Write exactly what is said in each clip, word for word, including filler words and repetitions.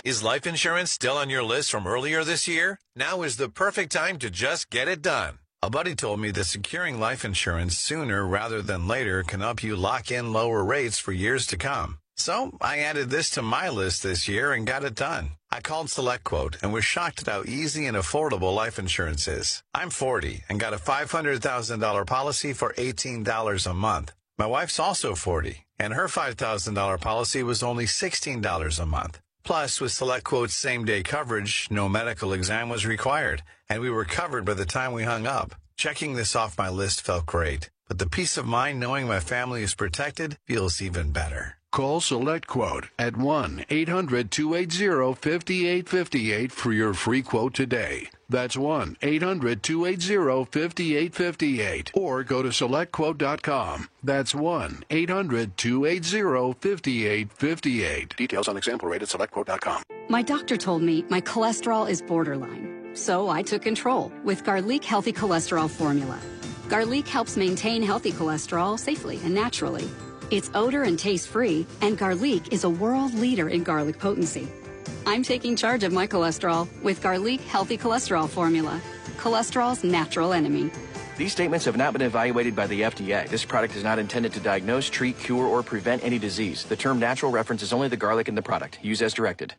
Is life insurance still on your list from earlier this year? Now is the perfect time to just get it done. A buddy told me that securing life insurance sooner rather than later can help you lock in lower rates for years to come. So I added this to my list this year and got it done. I called SelectQuote and was shocked at how easy and affordable life insurance is. I'm forty and got a five hundred thousand dollars policy for eighteen dollars a month. My wife's also forty, and her five thousand dollars policy was only sixteen dollars a month. Plus, with SelectQuote's same-day coverage, no medical exam was required, and we were covered by the time we hung up. Checking this off my list felt great, but the peace of mind knowing my family is protected feels even better. Call SelectQuote at one eight hundred two eight zero five eight five eight for your free quote today. That's one eight hundred two eight zero five eight five eight. Or go to select quote dot com. That's one eight hundred two eight zero five eight five eight. Details on example rate at select quote dot com. My doctor told me my cholesterol is borderline, so I took control with Garlic Healthy Cholesterol Formula. Garlic helps maintain healthy cholesterol safely and naturally. It's odor and taste-free, and Garlic is a world leader in garlic potency. I'm taking charge of my cholesterol with Garlic Healthy Cholesterol Formula, cholesterol's natural enemy. These statements have not been evaluated by the F D A. This product is not intended to diagnose, treat, cure, or prevent any disease. The term natural references only the garlic in the product. Use as directed.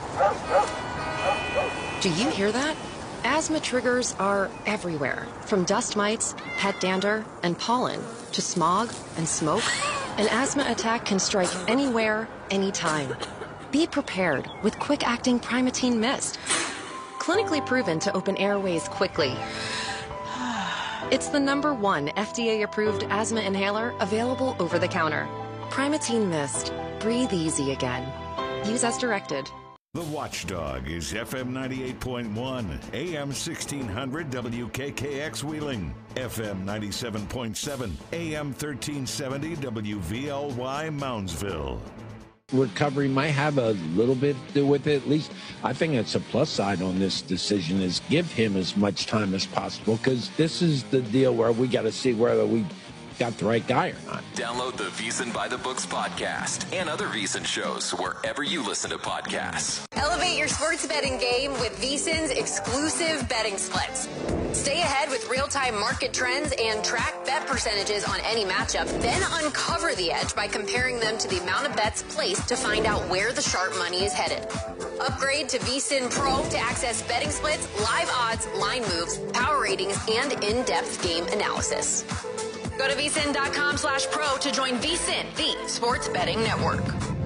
Do you hear that? Asthma triggers are everywhere, from dust mites, pet dander, and pollen, to smog and smoke. An asthma attack can strike anywhere, anytime. Be prepared with quick-acting Primatene Mist. Clinically proven to open airways quickly. It's the number one F D A-approved asthma inhaler available over the counter. Primatene Mist. Breathe easy again. Use as directed. The Watchdog is F M ninety-eight point one, A M sixteen hundred W K K X Wheeling, F M ninety-seven point seven, A M thirteen seventy W V L Y Moundsville. Recovery might have a little bit to do with it. At least I think it's a plus side on this decision is give him as much time as possible, because this is the deal where we got to see whether we got the right guy or not. Download the VSiN by the Books podcast and other VSiN shows wherever you listen to podcasts. Elevate your sports betting game with VSiN's exclusive betting splits. Stay ahead with real-time market trends and track bet percentages on any matchup. Then uncover the edge by comparing them to the amount of bets placed to find out where the sharp money is headed. Upgrade to VSiN Pro to access betting splits, live odds, line moves, power ratings, and in-depth game analysis. Go to vsin.com slash pro to join VSiN, the sports betting network.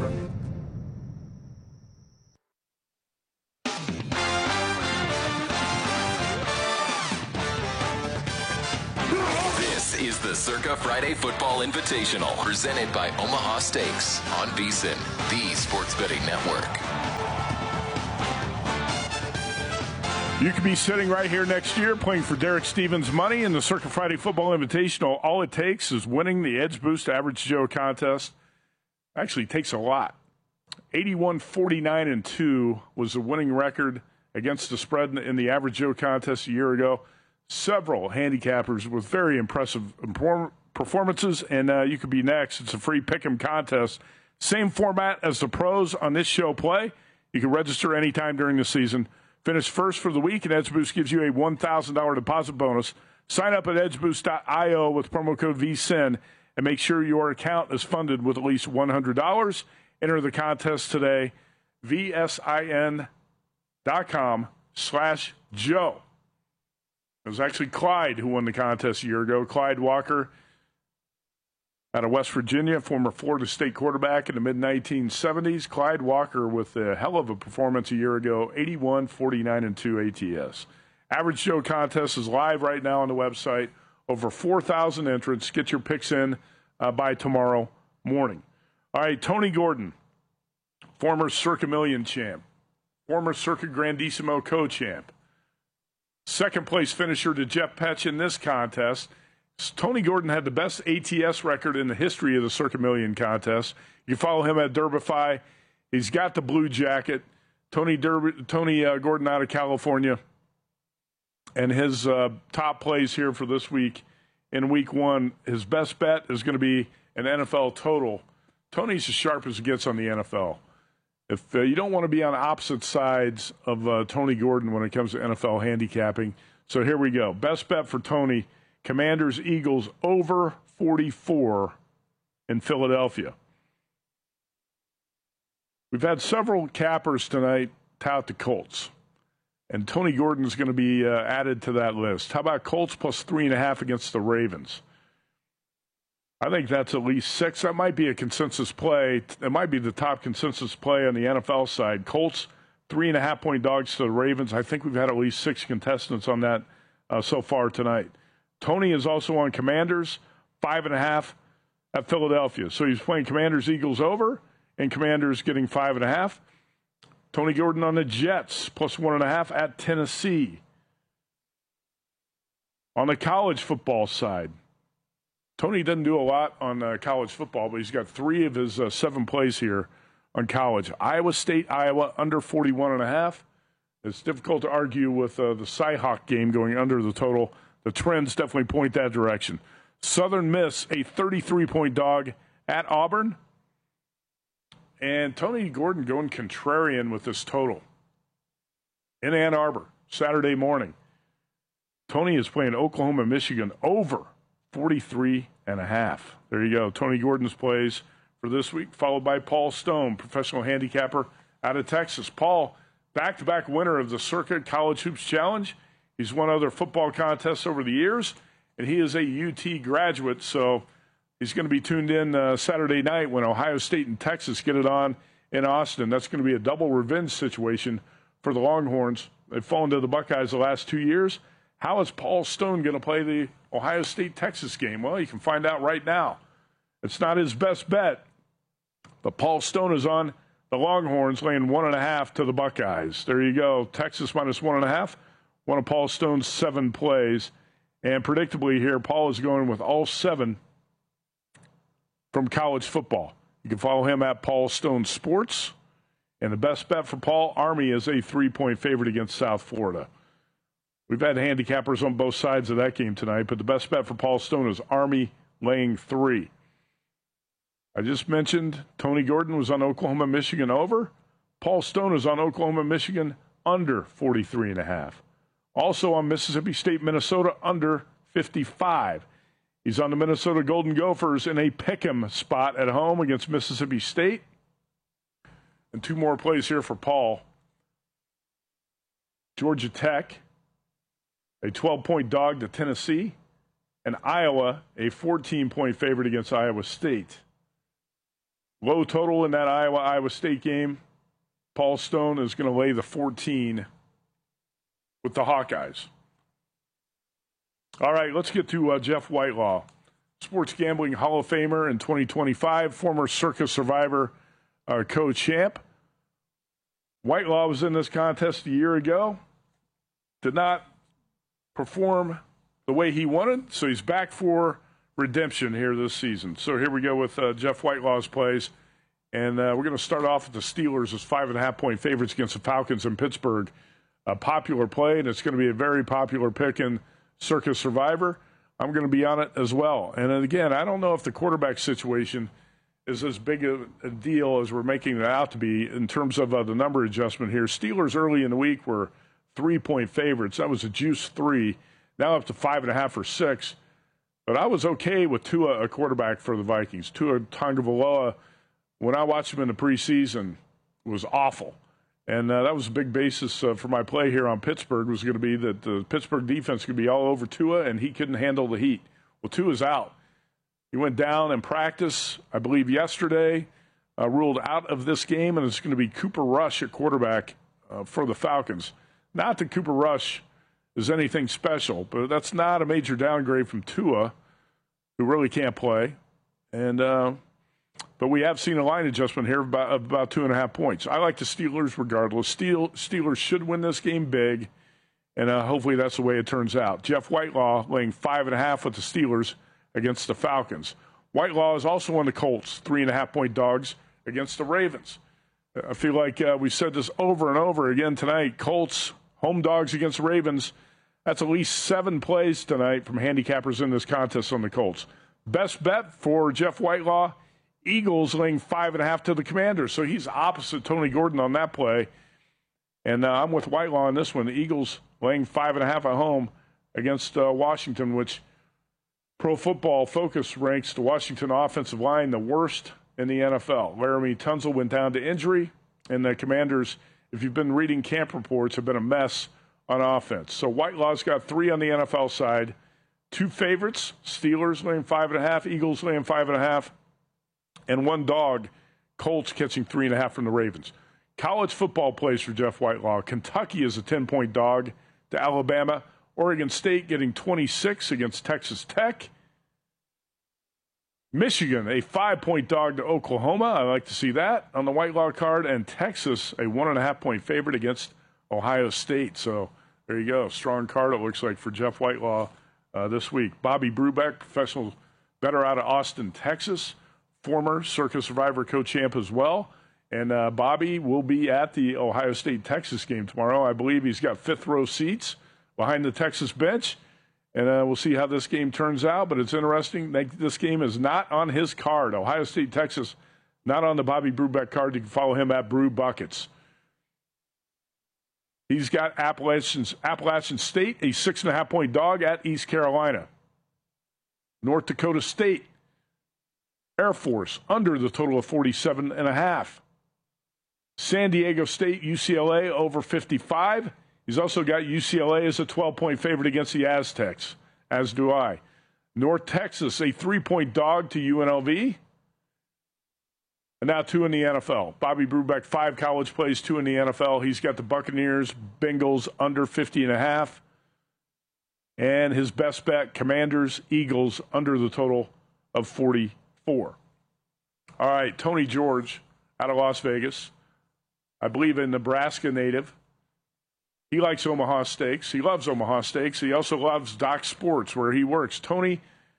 This is the Circa Friday Football Invitational, presented by Omaha Steaks on VSiN, the sports betting network. You could be sitting right here next year playing for Derek Stevens money in the Circa Friday Football Invitational. All it takes is winning the Edge Boost Average Joe contest. Actually, it takes a lot. eighty-one forty-nine and two was the winning record against the spread in the, in the Average Joe contest a year ago. Several handicappers with very impressive performances, and uh, you could be next. It's a free pick'em contest. Same format as the pros on this show play. You can register anytime during the season. Finish first for the week, and Edge Boost gives you a one thousand dollars deposit bonus. Sign up at edge boost dot io with promo code V S I N and make sure your account is funded with at least one hundred dollars. Enter the contest today, V S I N dot com slash Joe. It was actually Clyde who won the contest a year ago. Clyde Walker out of West Virginia, former Florida State quarterback in the mid nineteen seventies. Clyde Walker with a hell of a performance a year ago, eighty-one forty-nine and two A T S. Average Joe contest is live right now on the website. Over four thousand entrants. Get your picks in uh, by tomorrow morning. All right, Tony Gordon, former Circa Million champ, former Circa Grandissimo co-champ, second place finisher to Jeff Petch in this contest. Tony Gordon had the best A T S record in the history of the Circa Million contest. You follow him at Derbify. He's got the blue jacket. Tony Derby, Tony uh, Gordon out of California. And his uh, top plays here for this week in week one, his best bet is going to be an N F L total. Tony's as sharp as it gets on the N F L. if uh, you don't want to be on opposite sides of uh, Tony Gordon when it comes to N F L handicapping. So here we go. Best bet for Tony, Commanders, Eagles, over forty-four in Philadelphia. We've had several cappers tonight tout the Colts, and Tony Gordon is going to be uh, added to that list. How about Colts plus three and a half against the Ravens? I think that's at least six. That might be a consensus play. It might be the top consensus play on the N F L side. Colts, three and a half point dogs to the Ravens. I think we've had at least six contestants on that uh, so far tonight. Tony is also on Commanders, five and a half at Philadelphia. So he's playing Commanders, Eagles over, and Commanders getting five and a half. Tony Gordon on the Jets, plus one and a half at Tennessee. On the college football side, Tony doesn't do a lot on uh, college football, but he's got three of his uh, seven plays here on college. Iowa State, Iowa, under forty-one and a half. It's difficult to argue with uh, the Cyhawk game going under the total. The trends definitely point that direction. Southern Miss, a thirty-three point dog at Auburn. And Tony Gordon going contrarian with this total. In Ann Arbor, Saturday morning. Tony is playing Oklahoma, Michigan over forty-three and a half. There you go. Tony Gordon's plays for this week, followed by Paul Stone, professional handicapper out of Texas. Paul, back-to-back winner of the Circa College Hoops Challenge. He's won other football contests over the years, and he is a U T graduate, so he's going to be tuned in uh, Saturday night when Ohio State and Texas get it on in Austin. That's going to be a double revenge situation for the Longhorns. They've fallen to the Buckeyes the last two years. How is Paul Stone going to play the Ohio State-Texas game? Well, you can find out right now. It's not his best bet, but Paul Stone is on the Longhorns, laying one and a half to the Buckeyes. There you go. Texas minus one and a half. One of Paul Stone's seven plays. And predictably here, Paul is going with all seven from college football. You can follow him at Paul Stone Sports. And the best bet for Paul, Army is a three-point favorite against South Florida. We've had handicappers on both sides of that game tonight, but the best bet for Paul Stone is Army laying three. I just mentioned Tony Gordon was on Oklahoma, Michigan over. Paul Stone is on Oklahoma, Michigan under forty-three and a half. Also on Mississippi State, Minnesota under fifty-five. He's on the Minnesota Golden Gophers in a pick'em spot at home against Mississippi State. And two more plays here for Paul. Georgia Tech, a twelve point dog to Tennessee, and Iowa, a fourteen point favorite against Iowa State. Low total in that Iowa-Iowa State game. Paul Stone is going to lay the fourteen with the Hawkeyes. All right, let's get to uh, Jeff Whitelaw, sports gambling Hall of Famer in twenty twenty-five, former Circus Survivor uh, co-champ. Whitelaw was in this contest a year ago. Did not perform the way he wanted, so he's back for redemption here this season. So here we go with uh, Jeff Whitelaw's plays, and uh, we're going to start off with the Steelers as five and a half point favorites against the Falcons in Pittsburgh. A popular play, and it's going to be a very popular pick in Circus Survivor. I'm going to be on it as well. And again, I don't know if the quarterback situation is as big a, a deal as we're making it out to be in terms of uh, the number adjustment here. Steelers early in the week were three-point favorites. That was a juice three. Now up to five and a half or six. But I was okay with Tua, a quarterback for the Vikings. Tua Tagovailoa, when I watched him in the preseason, was awful. And uh, that was a big basis uh, for my play here on Pittsburgh, was going to be that the Pittsburgh defense could be all over Tua, and he couldn't handle the heat. Well, Tua's out. He went down in practice, I believe, yesterday, uh, ruled out of this game, and it's going to be Cooper Rush at quarterback uh, for the Falcons. Not that Cooper Rush is anything special, but that's not a major downgrade from Tua, who really can't play. And uh, but we have seen a line adjustment here of about, of about two and a half points. I like the Steelers regardless. Steel, Steelers should win this game big, and uh, hopefully that's the way it turns out. Jeff Whitelaw laying five and a half with the Steelers against the Falcons. Whitelaw is also on the Colts, three and a half point dogs against the Ravens. I feel like uh, we said this over and over again tonight. Colts, home dogs against the Ravens. That's at least seven plays tonight from handicappers in this contest on the Colts. Best bet for Jeff Whitelaw, Eagles laying five and a half to the Commanders. So he's opposite Tony Gordon on that play. And uh, I'm with Whitelaw on this one. The Eagles laying five and a half at home against uh, Washington, which Pro Football Focus ranks the Washington offensive line the worst in the N F L. Laramie Tunsil went down to injury, and the Commanders, if you've been reading camp reports, have been a mess on offense. So Whitelaw's got three on the N F L side. Two favorites, Steelers laying five and a half, Eagles laying five and a half, and one dog, Colts catching three and a half from the Ravens. College football plays for Jeff Whitelaw. Kentucky is a ten-point dog to Alabama. Oregon State getting twenty-six against Texas Tech. Michigan, a five-point dog to Oklahoma. I like to see that on the Whitelaw card. And Texas, a one-and-a-half-point favorite against Ohio State. So there you go. Strong card, it looks like, for Jeff Whitelaw uh, this week. Bobby Brubeck, professional bettor out of Austin, Texas. Former Circus Survivor co-champ as well. And uh, Bobby will be at the Ohio State-Texas game tomorrow. I believe he's got fifth-row seats behind the Texas bench. And uh, we'll see how this game turns out. But it's interesting. This game is not on his card. Ohio State-Texas, not on the Bobby Brubeck card. You can follow him at Brew Buckets. He's got Appalachian, Appalachian State, a six-and-a-half-point dog at East Carolina. North Dakota State, Air Force, under the total of forty-seven and a half. San Diego State, U C L A, over fifty-five. He's also got U C L A as a twelve-point favorite against the Aztecs, as do I. North Texas, a three-point dog to U N L V. And now two in the N F L. Bobby Brubeck, five college plays, two in the N F L. He's got the Buccaneers, Bengals, under fifty and a half. And his best bet, Commanders, Eagles, under the total of forty-four. All right, Tony George out of Las Vegas. I believe a Nebraska native. He likes Omaha Steaks. He loves Omaha Steaks. He also loves Doc Sports, where he works. Tony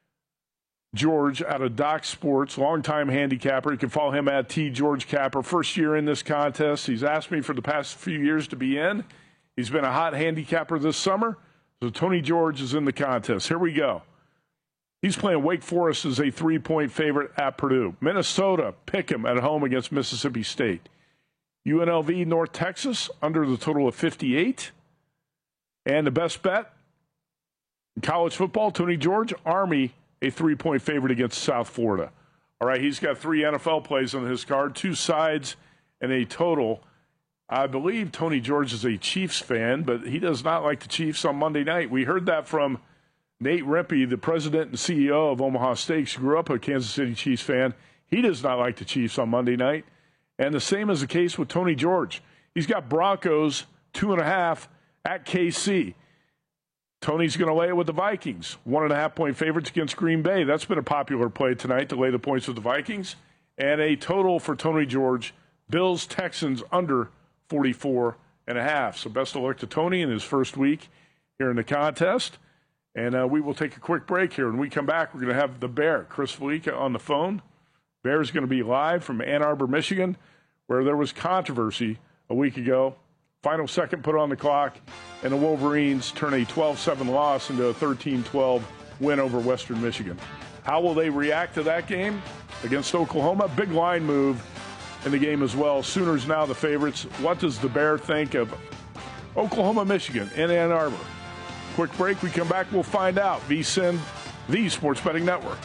George out of Doc Sports, longtime handicapper. You can follow him at T George Capper. First year in this contest. He's asked me for the past few years to be in. He's been a hot handicapper this summer. So Tony George is in the contest. Here we go. He's playing Wake Forest as a three-point favorite at Purdue. Minnesota, pick him at home against Mississippi State. U N L V, North Texas, under the total of fifty-eight. And the best bet, in college football, Tony George, Army, a three-point favorite against South Florida. All right, he's got three N F L plays on his card, two sides, and a total. I believe Tony George is a Chiefs fan, but he does not like the Chiefs on Monday night. We heard that from Nate Rempe, the president and C E O of Omaha Steaks, grew up a Kansas City Chiefs fan. He does not like the Chiefs on Monday night. And the same is the case with Tony George. He's got Broncos, two and a half, at K C. Tony's going to lay it with the Vikings. One and a half point favorites against Green Bay. That's been a popular play tonight to lay the points with the Vikings. And a total for Tony George, Bills, Texans, under forty-four and a half. So best of luck to Tony in his first week here in the contest. And uh, we will take a quick break here. When we come back, we're going to have the Bear, Chris Felica, on the phone. Bear's going to be live from Ann Arbor, Michigan, where there was controversy a week ago. Final second put on the clock, and the Wolverines turn a twelve seven loss into a thirteen twelve win over Western Michigan. How will they react to that game against Oklahoma? Big line move in the game as well. Sooners now the favorites. What does the Bear think of Oklahoma, Michigan in Ann Arbor? Quick break. We come back, we'll find out. V S I N, the Sports Betting Network.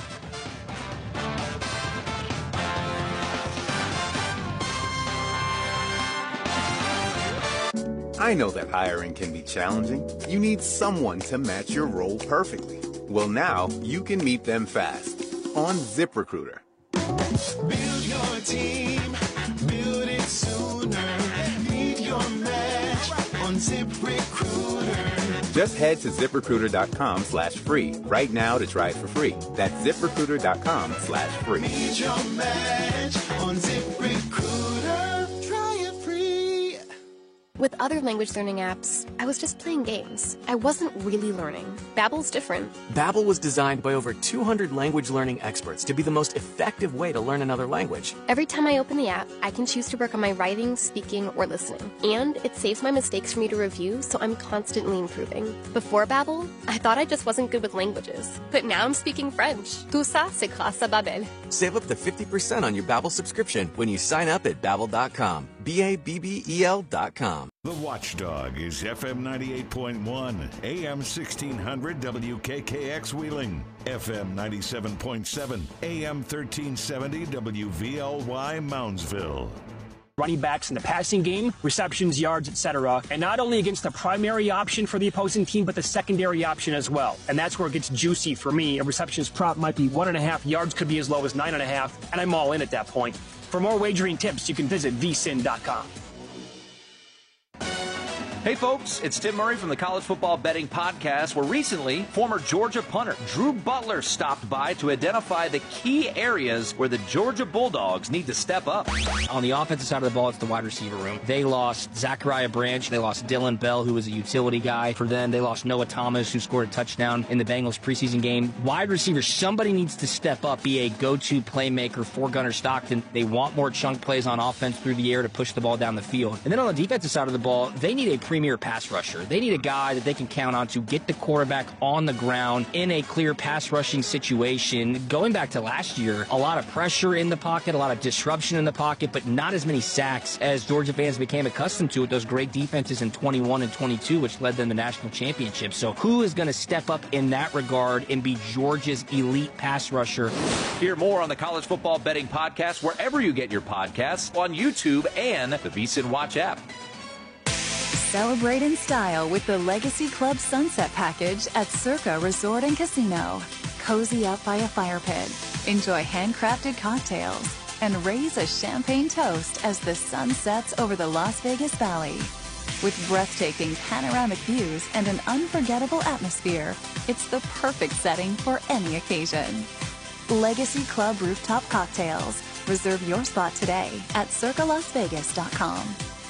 I know that hiring can be challenging. You need someone to match your role perfectly. Well, now you can meet them fast on ZipRecruiter. Build your team, build it sooner. Meet your match on ZipRecruiter. Just head to ZipRecruiter.com slash free right now to try it for free. That's ZipRecruiter.com slash free. Meet your match on ZipRecruiter. Try it free. With other language learning apps, I was just playing games. I wasn't really learning. Babbel's different. Babbel was designed by over two hundred language learning experts to be the most effective way to learn another language. Every time I open the app, I can choose to work on my writing, speaking, or listening. And it saves my mistakes for me to review, so I'm constantly improving. Before Babbel, I thought I just wasn't good with languages. But now I'm speaking French. Tout ça, c'est grâce à Babbel. Save up to fifty percent on your Babbel subscription when you sign up at babbel dot com. B A B B E L dot com. The Watchdog is F M ninety-eight point one, A M sixteen hundred W K K X Wheeling, F M ninety-seven point seven, A M thirteen seventy W V L Y Moundsville. Running backs in the passing game, receptions, yards, et cetera. And not only against the primary option for the opposing team, but the secondary option as well. And that's where it gets juicy for me. A receptions prop might be one and a half. Yards could be as low as nine and a half. And I'm all in at that point. For more wagering tips, you can visit v sin dot com. Hey folks, it's Tim Murray from the College Football Betting Podcast, where recently former Georgia punter Drew Butler stopped by to identify the key areas where the Georgia Bulldogs need to step up. On the offensive side of the ball, it's the wide receiver room. They lost Zachariah Branch. They lost Dylan Bell, who was a utility guy for them. They lost Noah Thomas, who scored a touchdown in the Bengals preseason game. Wide receiver, somebody needs to step up, be a go-to playmaker for Gunnar Stockton. They want more chunk plays on offense through the air to push the ball down the field. And then on the defensive side of the ball, they need a premier pass rusher. They need a guy that they can count on to get the quarterback on the ground in a clear pass rushing situation. Going back to last year, a lot of pressure in the pocket, a lot of disruption in the pocket, but not as many sacks as Georgia fans became accustomed to with those great defenses in twenty-one and twenty-two, which led them to national championships. So who is going to step up in that regard and be Georgia's elite pass rusher? Hear more on the College Football Betting Podcast wherever you get your podcasts, on YouTube and the VSiN Watch app. Celebrate in style with the Legacy Club Sunset Package at Circa Resort and Casino. Cozy up by a fire pit, enjoy handcrafted cocktails, and raise a champagne toast as the sun sets over the Las Vegas Valley. With breathtaking panoramic views and an unforgettable atmosphere, it's the perfect setting for any occasion. Legacy Club Rooftop Cocktails. Reserve your spot today at circa las vegas dot com.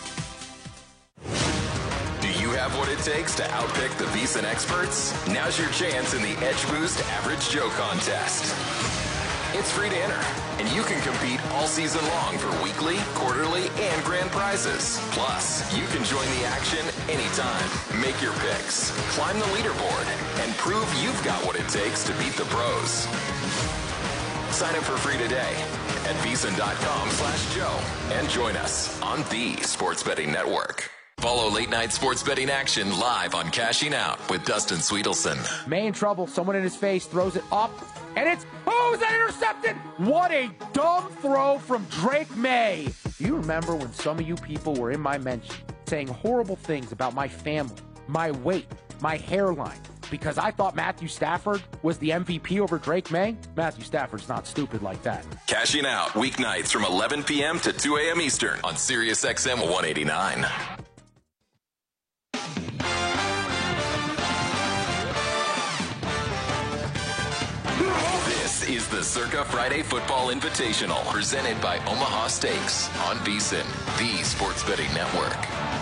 You have what it takes to outpick the VSiN experts? Now's your chance in the Edge Boost Average Joe contest. It's free to enter, and you can compete all season long for weekly, quarterly, and grand prizes. Plus, you can join the action anytime. Make your picks, climb the leaderboard, and prove you've got what it takes to beat the pros. Sign up for free today at vsin dot com slash Joe and join us on the Sports Betting Network. Follow late night sports betting action live on Cashing Out with Dustin Sweetelson. May in trouble, someone in his face throws it up, and it's, oh, is that intercepted? What a dumb throw from Drake May. Do you remember when some of you people were in my mention saying horrible things about my family, my weight, my hairline, because I thought Matthew Stafford was the M V P over Drake May? Matthew Stafford's not stupid like that. Cashing Out, weeknights from eleven p.m. to two a.m. Eastern on Sirius X M one eighty-nine. This is the Circa Friday Football Invitational, presented by Omaha Steaks on VSiN, the Sports Betting Network.